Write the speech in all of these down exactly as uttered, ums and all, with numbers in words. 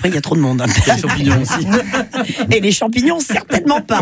après il y a trop de monde. Les champignons aussi. Et les champignons, certainement pas.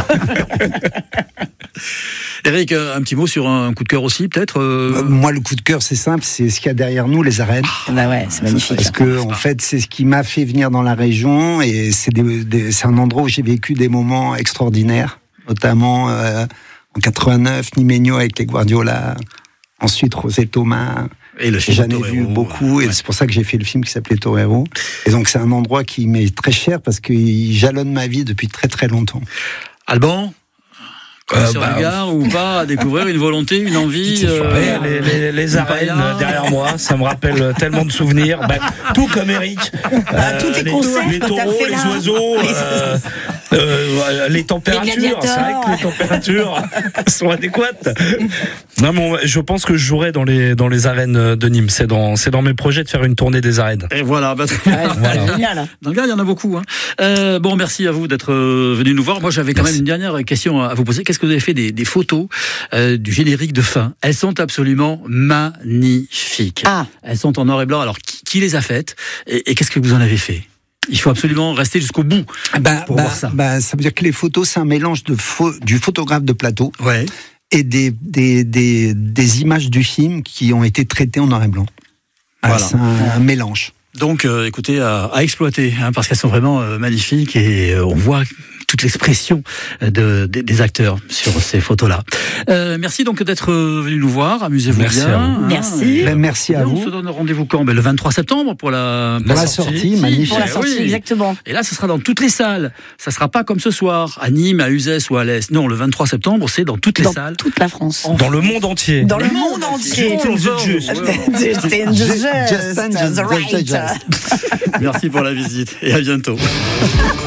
Eric, un petit mot sur un coup de cœur aussi, peut-être euh... Moi, le coup de cœur, c'est simple, c'est ce qu'il y a derrière nous, les arènes. Ah, bah ouais, c'est magnifique. Parce que, en fait, c'est ce qui m'a fait venir dans la région, et c'est, des, des, c'est un endroit où j'ai vécu des moments extraordinaires, notamment euh, en quatre-vingt-neuf, Nimegno avec les Guardiola, ensuite José Thomas. Et le film J'en ai Torero, vu beaucoup, et ouais. c'est pour ça que j'ai fait le film qui s'appelait Torero. Et donc, c'est un endroit qui m'est très cher parce qu'il jalonne ma vie depuis très très longtemps. Alban, connaisseur Euh, bah, du Gard ou pas, à découvrir une volonté, une envie euh, Ouais, les, les, les arènes paella. derrière moi, ça me rappelle tellement de souvenirs. Bah, tout comme Eric. Ah, tous tes les, concerts les que t'as taureaux, fait les là. oiseaux, euh, euh, les températures. Les C'est vrai que les températures sont adéquates. Non, mais je pense que je jouerai dans les dans les arènes de Nîmes. C'est dans c'est dans mes projets de faire une tournée des arènes. Et voilà, bah, Ouais, c'est Voilà. génial. dans le Gard, il y en a beaucoup. Hein. Euh, bon, merci à vous d'être euh, venu nous voir. Moi, j'avais quand Merci. même une dernière question à vous poser. Qu'est-ce que vous avez fait des, des photos euh, du générique de fin? Elles sont absolument magnifiques. Ah. Elles sont en noir et blanc. Alors, qui, qui les a faites et, et qu'est-ce que vous en avez fait? Il faut absolument rester jusqu'au bout Bah, pour bah, voir ça. bah, ça veut dire que les photos, c'est un mélange de faux, du photographe de plateau Ouais. et des, des, des, des images du film qui ont été traitées en noir et blanc. Ah, Voilà. c'est un, un mélange. Donc, euh, écoutez, à, à exploiter, hein, parce qu'elles sont vraiment euh, magnifiques et euh, on voit toute l'expression de, de, des acteurs sur ces photos-là. Euh, merci donc d'être venu nous voir. Amusez-vous Merci bien. à vous. hein. Merci. Et, Ben, merci à on vous. se donne rendez-vous quand? Ben, le vingt-trois septembre pour la, Pour la sortie, magnifique. Pour la Eh sortie, oui. exactement. Et là, ce sera dans toutes les salles. Ça sera pas comme ce soir, à Nîmes, à Uzès ou à l'Est. Non, le vingt-trois septembre, c'est dans toutes les Dans salles. toute la France. Dans le monde entier. Dans le monde entier. Just, just. C'était Just- just, just- the just- right. just- Merci pour la visite et à bientôt.